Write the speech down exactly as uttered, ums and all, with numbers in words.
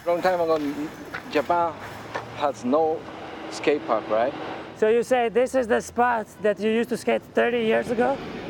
Long time ago, Japan has no skate park, right? So you say this is the spot that you used to skate thirty years ago?